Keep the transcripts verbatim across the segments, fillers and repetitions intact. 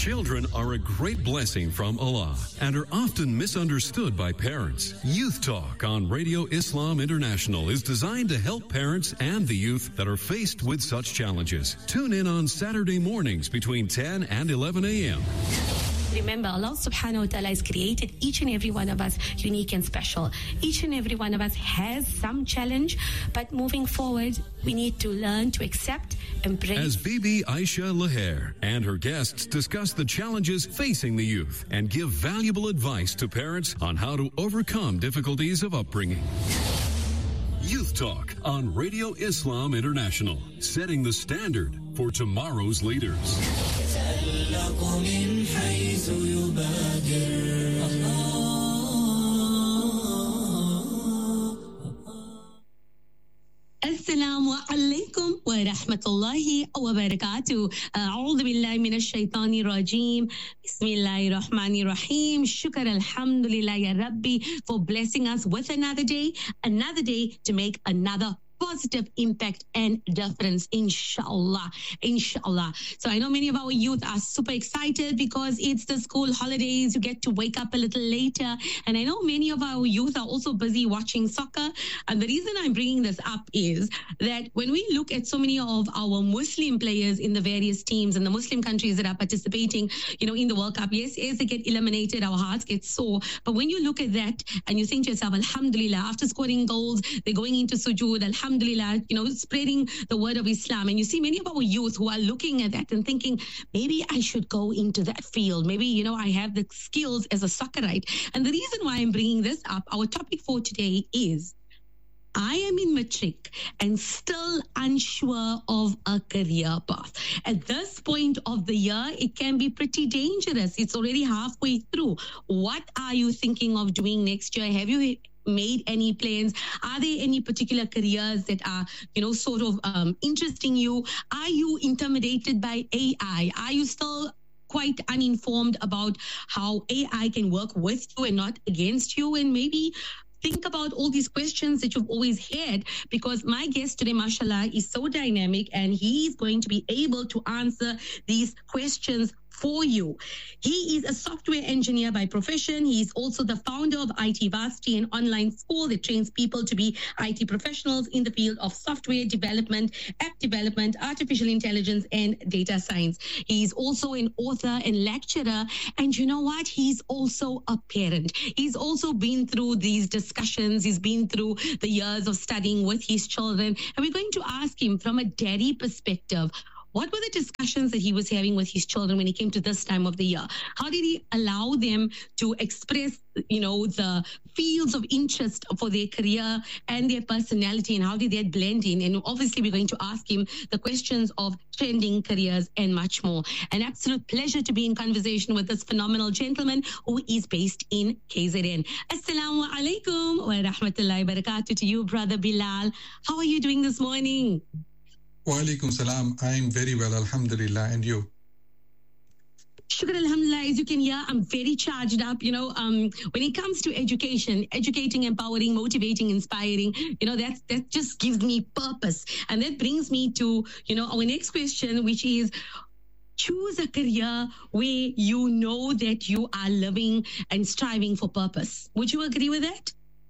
Children are a great blessing from Allah and are often misunderstood by parents. Youth Talk on Radio Islam International is designed to help parents and the youth that are faced with such challenges. Tune in on Saturday mornings between ten and eleven a.m. Remember, Allah subhanahu wa ta'ala has created each and every one of us unique and special. Each and every one of us has some challenge, but moving forward, we need to learn to accept, embrace. As Bibi Aisha Laher and her guests discuss the challenges facing the youth and give valuable advice to parents on how to overcome difficulties of upbringing. Youth Talk on Radio Islam International, setting the standard for tomorrow's leaders. Assalamu alaikum wa rahmatullahi wa barakatuh. A'udhu billahi minash shaitani rajim. Bismillahir rahmanir rahim. Shukr alhamdulillah ya Rabbi for blessing us with another day, another day to make another positive impact and difference, inshallah, inshallah. So I know many of our youth are super excited because it's the school holidays. You get to wake up a little later. And I know many of our youth are also busy watching soccer. And the reason I'm bringing this up is that when we look at so many of our Muslim players in the various teams and the Muslim countries that are participating, you know, in the World Cup, yes, yes, they get eliminated, our hearts get sore. But when you look at that and you think to yourself, alhamdulillah, after scoring goals, they're going into sujood, alhamdulillah, Alhamdulillah, you know, spreading the word of Islam. And you see many of our youth who are looking at that and thinking, maybe I should go into that field. Maybe, you know, I have the skills as a soccerite. And the reason why I'm bringing this up, our topic for today is, I am in matric and still unsure of a career path. At this point of the year, it can be pretty dangerous. It's already halfway through. What are you thinking of doing next year? Have you made any plans? Are there any particular careers that are, you know, sort of um, interesting you? Are you intimidated by A I? Are you still quite uninformed about how A I can work with you and not against you? And maybe think about all these questions that you've always had, because my guest today, mashallah, is so dynamic and he's going to be able to answer these questions for you. He is a software engineer by profession. He is also the founder of I T Varsity, an online school that trains people to be I T professionals in the field of software development, app development, artificial intelligence, and data science. He is also an author and lecturer. And you know what? He's also a parent. He's also been through these discussions. He's been through the years of studying with his children. And we're going to ask him from a daddy perspective, what were the discussions that he was having with his children when he came to this time of the year? How did he allow them to express, you know, the fields of interest for their career and their personality, and how did that blend in? And obviously, we're going to ask him the questions of trending careers and much more. An absolute pleasure to be in conversation with this phenomenal gentleman who is based in K Z N. Assalamu alaikum wa rahmatullahi wa barakatuh to you, Brother Bilal. How are you doing this morning? Wa alaikum salam. I'm very well, alhamdulillah. And you? Shukr alhamdulillah. As you can hear, I'm very charged up. You know, um, when it comes to education, educating, empowering, motivating, inspiring, you know, that, that just gives me purpose. And that brings me to, you know, our next question, which is, choose a career where you know that you are living and striving for purpose. Would you agree with that?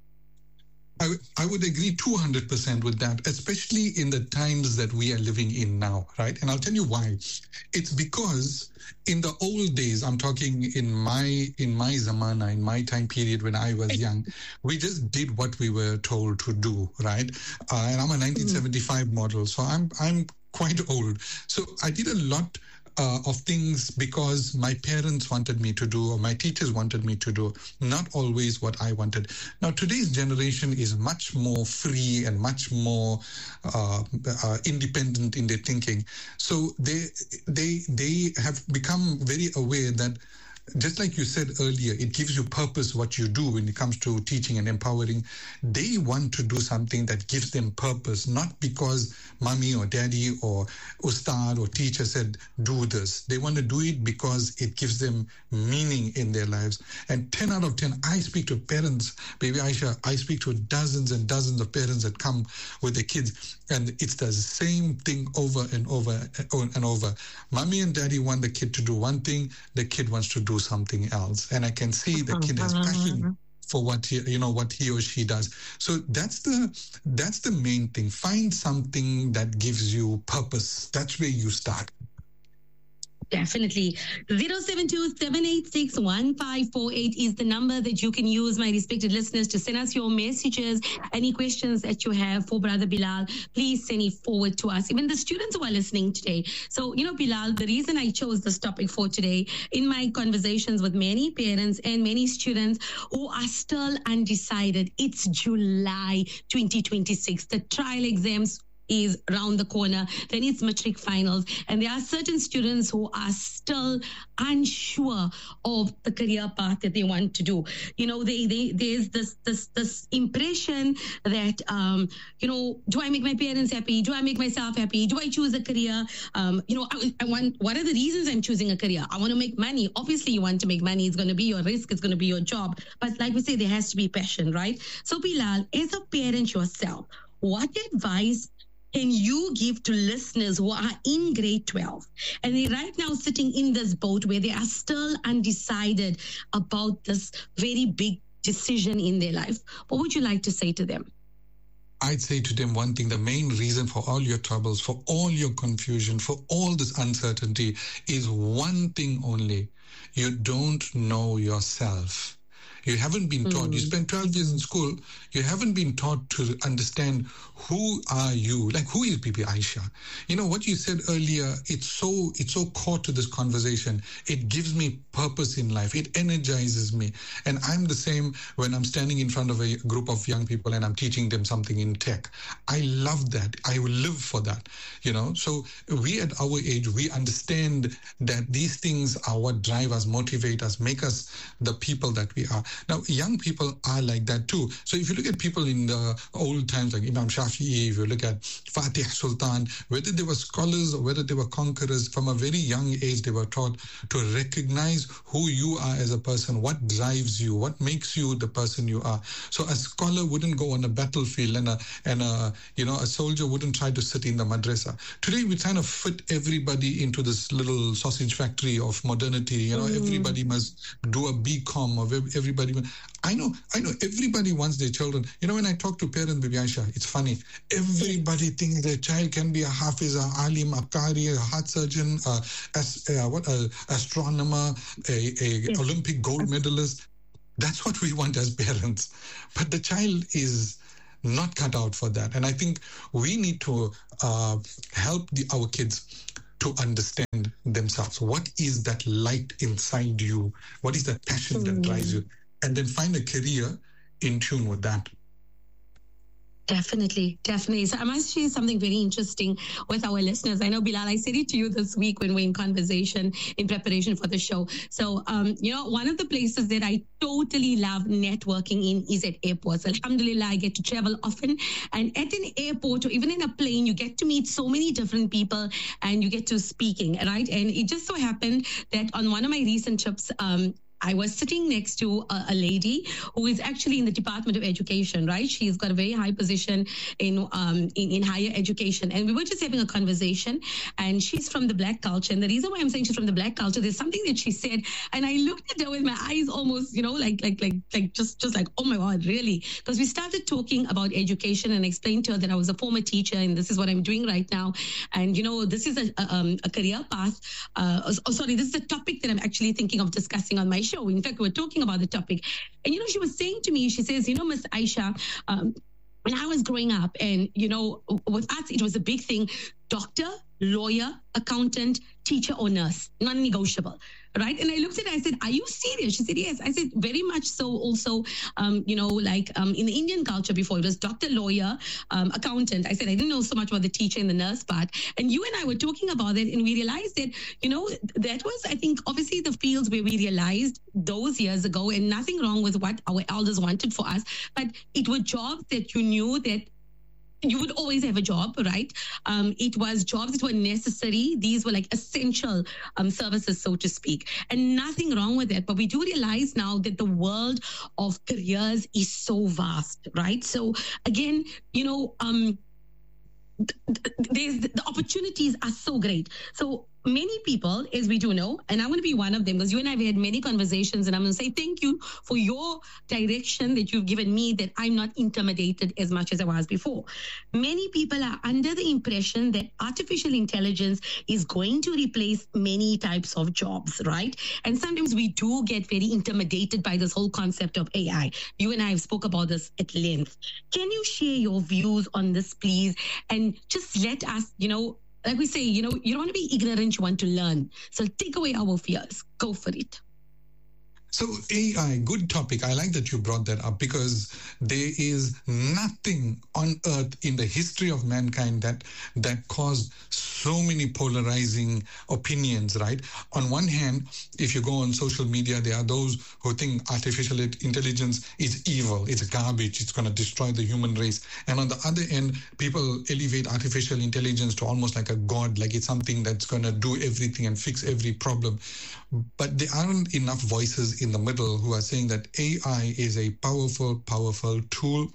I, I would agree two hundred percent with that, especially in the times that we are living in now, right? And I'll tell you why. It's because in the old days, I'm talking in my in my zamana, in my time period when I was young, we just did what we were told to do, right? Uh, and I'm a nineteen seventy-five model, so I'm I'm quite old. So I did a lot Uh, of things because my parents wanted me to do or my teachers wanted me to do, not always what I wanted. Now, today's generation is much more free and much more uh, uh, independent in their thinking. So they they they have become very aware that just like you said earlier, it gives you purpose what you do when it comes to teaching and empowering. They want to do something that gives them purpose, not because mommy or daddy or ustad or teacher said, do this. They want to do it because it gives them meaning in their lives. And ten out of ten, I speak to parents, baby Aisha, I speak to dozens and dozens of parents that come with their kids, and it's the same thing over and over and over. Mommy and daddy want the kid to do one thing, the kid wants to do something else, and I can see the kid has passion for what he, you know what he or she does. So that's the that's the main thing. Find something that gives you purpose. That's where you start. Definitely. zero seven two, seven eight six, one five four eight is the number that you can use, my respected listeners, to send us your messages. Any questions that you have for Brother Bilal, please send it forward to us. Even the students who are listening today. So, you know, Bilal, the reason I chose this topic for today, in my conversations with many parents and many students who are still undecided, it's July twenty twenty-six. The trial exams is around the corner, then it's matric finals, and there are certain students who are still unsure of the career path that they want to do. You know, they, they there's this this this impression that um, you know, do I make my parents happy? Do I make myself happy? Do I choose a career? Um, you know, I, I want. What are the reasons I'm choosing a career? I want to make money. Obviously, you want to make money. It's going to be your risk. It's going to be your job. But like we say, there has to be passion, right? So, Bilal, as a parent yourself, what advice can you give to listeners who are in grade twelve and they're right now sitting in this boat where they are still undecided about this very big decision in their life? What would you like to say to them? I'd say to them one thing: the main reason for all your troubles, for all your confusion, for all this uncertainty is one thing only. You don't know yourself. You haven't been taught. Mm. You spent twelve years in school. You haven't been taught to understand who are you. Like, who is Bibi Aisha? You know, what you said earlier, it's so it's so core to this conversation. It gives me purpose in life. It energizes me. And I'm the same when I'm standing in front of a group of young people and I'm teaching them something in tech. I love that. I will live for that. You know, so we at our age, we understand that these things are what drive us, motivate us, make us the people that we are. Now, young people are like that too. So if you look at people in the old times, like Imam Shafi'i, if you look at Fatih Sultan, whether they were scholars or whether they were conquerors, from a very young age, they were taught to recognize who you are as a person, what drives you, what makes you the person you are. So a scholar wouldn't go on a battlefield, and a, and a, you know, a soldier wouldn't try to sit in the madrasa. Today, we kind of fit everybody into this little sausage factory of modernity. You know, mm. everybody must do a B Com, or everybody. I know, I know. Everybody wants their children. You know, when I talk to parents, Bibi Aisha, it's funny. Everybody thinks their child can be a hafiz, a alim, a qari, a heart surgeon, a, a, a what, a astronomer, a, a yes. Olympic gold medalist. That's what we want as parents. But the child is not cut out for that. And I think we need to uh, help the, our kids to understand themselves. What is that light inside you? What is that passion that drives you? And then find a career in tune with that. Definitely, definitely. So I must share something very interesting with our listeners. I know, Bilal, I said it to you this week when we're in conversation in preparation for the show. So, um, you know, one of the places that I totally love networking in is at airports. Alhamdulillah, I get to travel often. And at an airport or even in a plane, you get to meet so many different people and you get to speaking, right? And it just so happened that on one of my recent trips, um, I was sitting next to a, a lady who is actually in the Department of Education, right? She's got a very high position in, um, in in higher education. And we were just having a conversation, and she's from the Black culture. And the reason why I'm saying she's from the Black culture, there's something that she said, and I looked at her with my eyes almost, you know, like, like, like, like just, just like, oh my God, really? Because we started talking about education, and I explained to her that I was a former teacher, and this is what I'm doing right now. And, you know, this is a, a, um, a career path. Uh, oh, sorry, this is a topic that I'm actually thinking of discussing on my show. In fact, we were talking about the topic. And, you know, she was saying to me, she says, you know, Miss Aisha, um, when I was growing up, and, you know, with us, it was a big thing, doctor, lawyer, accountant, teacher, or nurse, non-negotiable, right? And I looked at it, I said, are you serious? She said, yes. I said, very much so. Also, um, you know, like um, in the Indian culture before, it was doctor, lawyer, um, accountant. I said, I didn't know so much about the teacher and the nurse part. And you and I were talking about it, and we realized that, you know, that was, I think, obviously the fields where we realized those years ago, and nothing wrong with what our elders wanted for us, but it were jobs that you knew that you would always have a job, right? Um, it was jobs that were necessary. These were like essential um, services, so to speak. And nothing wrong with that. But we do realize now that the world of careers is so vast, right? So again, you know, um, there's, the opportunities are so great. So many people, as we do know, and I'm going to be one of them, because you and I have had many conversations, and I'm going to say thank you for your direction that you've given me, that I'm not intimidated as much as I was before. Many people are under the impression that artificial intelligence is going to replace many types of jobs, right? And sometimes we do get very intimidated by this whole concept of A I. You and I have spoke about this at length. Can you share your views on this, please? And just let us, you know, like we say, you know, you don't want to be ignorant, you want to learn. So take away our fears. Go for it. So A I, good topic. I like that you brought that up, because there is nothing on earth in the history of mankind that that caused so many polarizing opinions, right? On one hand, if you go on social media, there are those who think artificial intelligence is evil, it's garbage, it's going to destroy the human race. And on the other end, people elevate artificial intelligence to almost like a god, like it's something that's going to do everything and fix every problem. But there aren't enough voices in the middle who are saying that A I is a powerful, powerful tool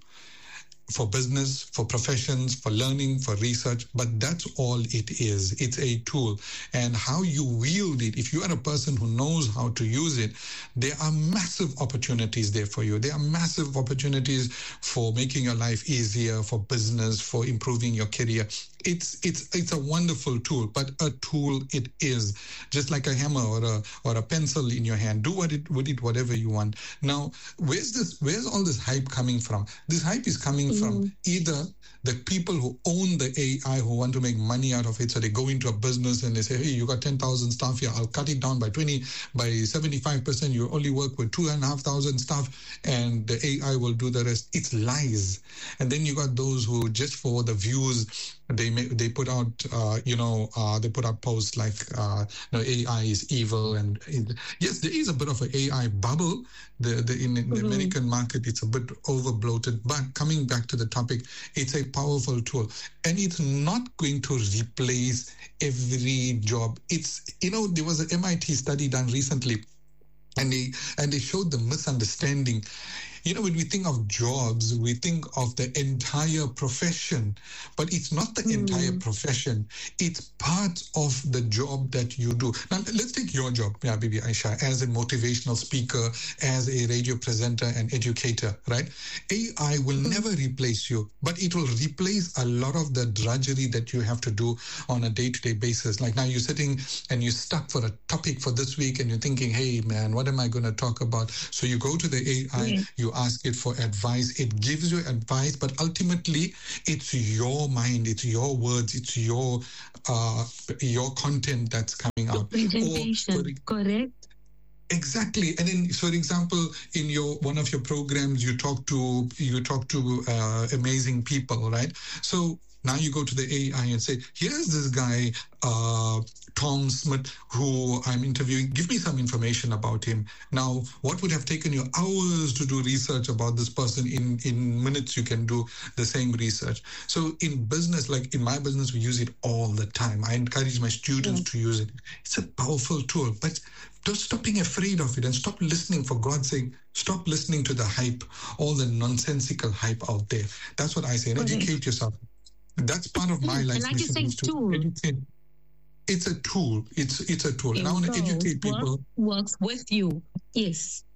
for business, for professions, for learning, for research, but that's all it is. It's a tool. And how you wield it, if you are a person who knows how to use it, there are massive opportunities there for you. There are massive opportunities for making your life easier, for business, for improving your career. It's it's it's a wonderful tool, but a tool it is, just like a hammer or a or a pencil in your hand. Do what it with it whatever you want. Now, where's this? Where's all this hype coming from? This hype is coming mm-hmm. from either the people who own the A I, who want to make money out of it, so they go into a business and they say, "Hey, you got ten thousand staff here. I'll cut it down by twenty, by seventy-five percent. You only work with two and a half thousand staff, and the A I will do the rest." It's lies. And then you got those who, just for the views, They may, they put out, uh, you know, uh, they put out posts like, uh, you know, A I is evil. And it, yes, there is a bit of an A I bubble. The, the, in, in the mm-hmm. American market, it's a bit over bloated. But coming back to the topic, it's a powerful tool. And it's not going to replace every job. It's, you know, there was an M I T study done recently, and they and they showed the misunderstanding. You know, when we think of jobs, we think of the entire profession, but it's not the mm. entire profession. It's part of the job that you do. Now, let's take your job, yeah, Bibi Aisha, as a motivational speaker, as a radio presenter and educator, right? A I will mm. never replace you, but it will replace a lot of the drudgery that you have to do on a day-to-day basis. Like now you're sitting and you're stuck for a topic for this week and you're thinking, hey, man, what am I going to talk about? So you go to the A I, yeah. you ask it for advice. It gives you advice, but ultimately it's your mind, it's your words, it's your uh, your content that's coming out. Presentation, or, correct. Exactly. And then, for example, in your one of your programs, you talk to you talk to uh, amazing people, right? So now you go to the A I and say, here's this guy, uh, Tom Smith, who I'm interviewing. Give me some information about him. Now, what would have taken you hours to do research about this person, in, in minutes you can do the same research. So in business, like in my business, we use it all the time. I encourage my students yeah. to use it. It's a powerful tool, but don't stop being afraid of it and stop listening, for God's sake. Stop listening to the hype, all the nonsensical hype out there. That's what I say. And educate yourself. That's part of my life like mission. Is to educate. It's a tool. It's it's a tool. And I want to educate people. Work, works with you. Yes.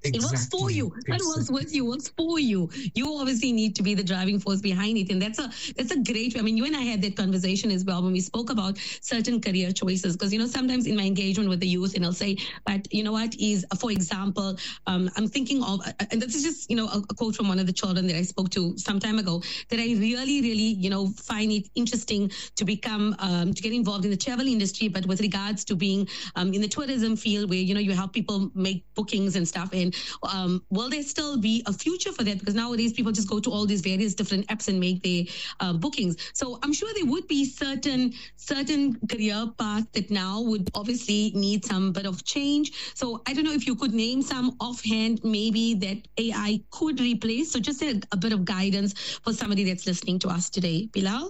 It works for you. That Exactly. works with you, works for you. You obviously need to be the driving force behind it. And that's a that's a great, I mean, you and I had that conversation as well when we spoke about certain career choices. Because, you know, sometimes in my engagement with the youth, and I'll say, but you know what is, for example, um, I'm thinking of, and this is just, you know, a, a quote from one of the children that I spoke to some time ago, that I really, really, you know, find it interesting to become, um, to get involved in the travel industry, but with regards to being um, in the tourism field where, you know, you help people make bookings and stuff. And um, will there still be a future for that? Because nowadays people just go to all these various different apps and make their uh, bookings. So I'm sure there would be certain certain career paths that now would obviously need some bit of change. So I don't know if you could name some offhand, maybe that A I could replace. So just a, a bit of guidance for somebody that's listening to us today. Bilal?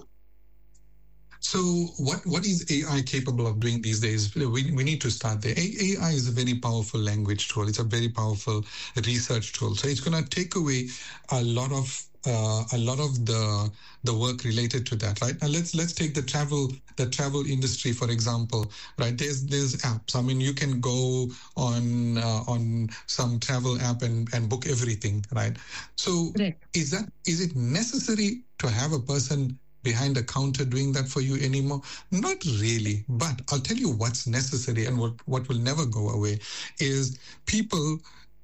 So what, what is A I capable of doing these days? We, we need to start there. A I is a very powerful language tool. It's a very powerful research tool. So it's going to take away a lot of uh, a lot of the the work related to that, right? Now let's let's take the travel the travel industry for example, right? There's there's apps. I mean, you can go on uh, on some travel app and and book everything, right? So Right. is that is it necessary to have a person behind a counter doing that for you anymore? Not really, but I'll tell you what's necessary and what, what will never go away is people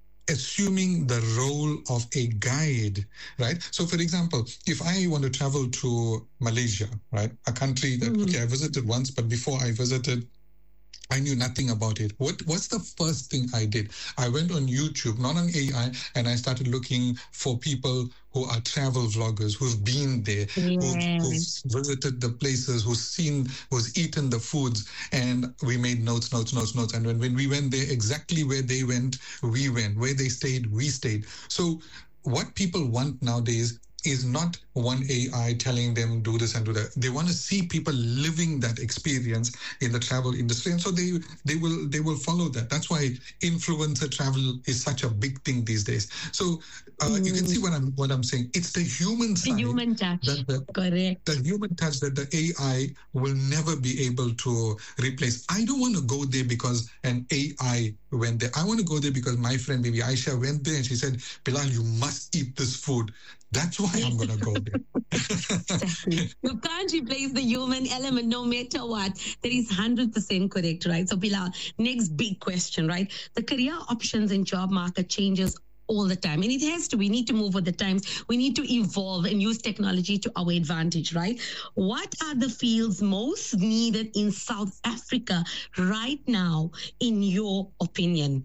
assuming the role of a guide, right? So for example, if I want to travel to Malaysia, right? A country that, Mhm. okay, I visited once, but before I visited, I knew nothing about it. What What's the first thing I did? I went on YouTube, not on A I, and I started looking for people who are travel vloggers, who've been there, who've, who've Yes. visited the places, who've seen, who's eaten the foods, and we made notes, notes, notes, notes. And when, when we went there, exactly where they went, we went. Where they stayed, we stayed. So what people want nowadays is not one A I telling them do this and do that. They want to see people living that experience in the travel industry, and so they they will they will follow that. That's why influencer travel is such a big thing these days. So uh, you can see what I'm what I'm saying. It's the human The side, human touch. that the Correct. the human touch that the A I will never be able to replace. I don't want to go there because an A I went there. I want to go there because my friend, maybe Aisha, went there and she said, Bilal, you must eat this food. That's why I'm going to go there. Exactly. You can't replace the human element no matter what. That is one hundred percent correct, right? So, Bilal, next big question, right? The career options and job market changes all the time. And it has to. We need to move with the times. We need to evolve and use technology to our advantage, right? What are the fields most needed in South Africa right now, in your opinion?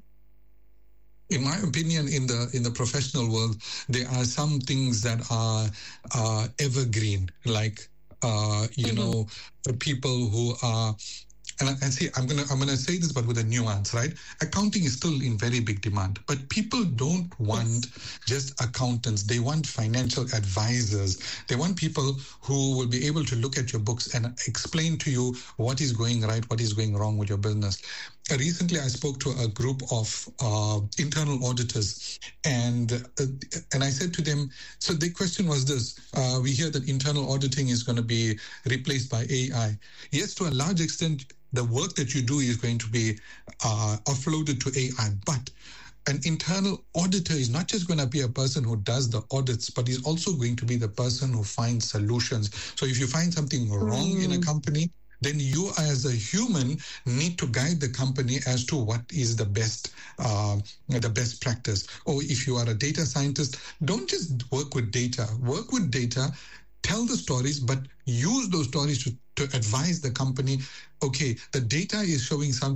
In my opinion, in the in the professional world, there are some things that are uh, evergreen, like uh, you Mhm. know, the people who are. And, I- and see, I'm gonna I'm gonna say this, but with a nuance, right? Accounting is still in very big demand, but people don't want just accountants. They want financial advisors. They want people who will be able to look at your books and explain to you what is going right, what is going wrong with your business. Uh, Recently, I spoke to a group of uh, internal auditors, and uh, and I said to them, so the question was this: uh, we hear that internal auditing is going to be replaced by A I. Yes, to a large extent, the work that you do is going to be uh, offloaded to A I, but an internal auditor is not just going to be a person who does the audits, but is also going to be the person who finds solutions. So if you find something wrong in a company, then you as a human need to guide the company as to what is the best uh, the best practice. Or if you are a data scientist, don't just work with data. Work with data, tell the stories, but use those stories to, to advise the company, okay, the data is showing something